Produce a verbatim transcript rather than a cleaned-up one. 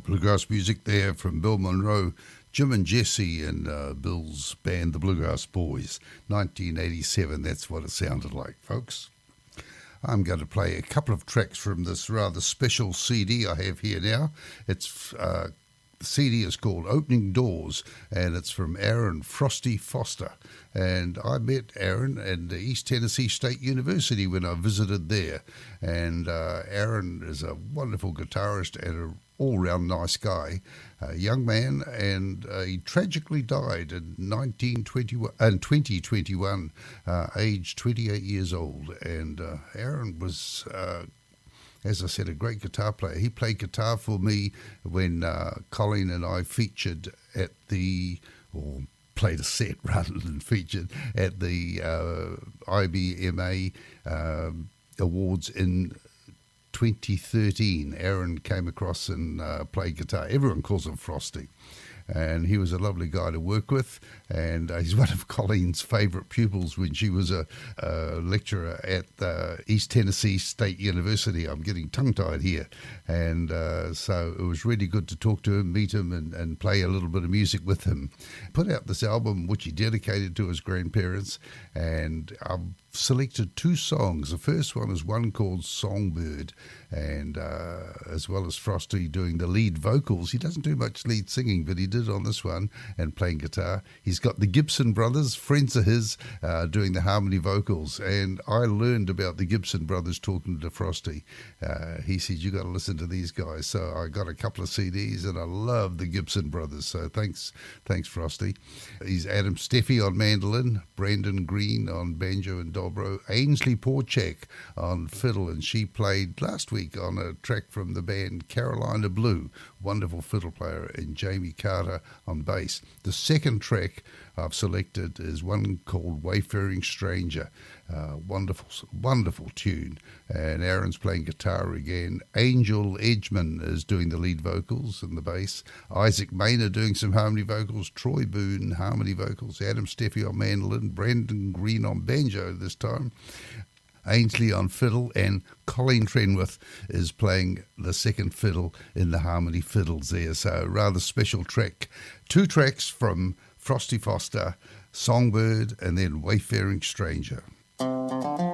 Bluegrass music there from Bill Monroe, Jim and Jesse and uh, Bill's band, the Bluegrass Boys. nineteen eighty-seven, that's what it sounded like, folks. I'm going to play a couple of tracks from this rather special C D I have here now. It's uh, the C D is called Opening Doors, and it's from Aaron Frosty Foster. And I met Aaron at the East Tennessee State University when I visited there. And uh, Aaron is a wonderful guitarist and an all-round nice guy, a young man, and uh, he tragically died in nineteen twenty-one, in twenty twenty-one, uh, aged twenty-eight years old. And uh, Aaron was... Uh, As I said, a great guitar player. He played guitar for me when uh, Colleen and I featured at the, or played a set rather than featured, at the uh, I B M A um, Awards in twenty thirteen. Aaron came across and uh, played guitar. Everyone calls him Frosty. And he was a lovely guy to work with, and uh, he's one of Colleen's favourite pupils when she was a, a lecturer at uh, East Tennessee State University. I'm getting tongue-tied here. And uh, so it was really good to talk to him, meet him, and, and play a little bit of music with him. Put out this album, which he dedicated to his grandparents, and I've selected two songs. The first one is one called Songbird, and uh, as well as Frosty doing the lead vocals. He doesn't do much lead singing, but he did on this one, and playing guitar. He's got the Gibson brothers, friends of his, uh, doing the harmony vocals, and I learned about the Gibson brothers talking to Frosty. Uh, he said, you got to listen to these guys. So I got a couple of C Ds, and I love the Gibson brothers, so thanks thanks Frosty. He's Adam Steffi on mandolin, Brandon Green on banjo and dobro, Ainsley Porchak on fiddle, and she played last week on a track from the band Carolina Blue, wonderful fiddle player, and Jamie Carter on bass. The second track I've selected is one called Wayfaring Stranger. Uh, wonderful, wonderful tune. And Aaron's playing guitar again. Angel Edgman is doing the lead vocals and the bass. Isaac Maynard doing some harmony vocals. Troy Boone, harmony vocals. Adam Steffi on mandolin. Brandon Green on banjo this time. Ainsley on fiddle, and Colleen Trenwith is playing the second fiddle in the harmony fiddles there. So a rather special track. Two tracks from Frosty Foster, Songbird, and then Wayfaring Stranger.